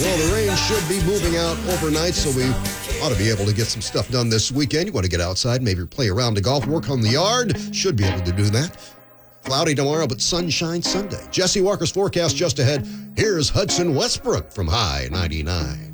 Well, the rain should be moving out overnight, so we ought to be able to get some stuff done this weekend. You want to get outside, maybe play a round of golf, work on the yard. Should be able to do that. Cloudy tomorrow, but sunshine Sunday. Jesse Walker's forecast just ahead. Here's Hudson Westbrook from High 99.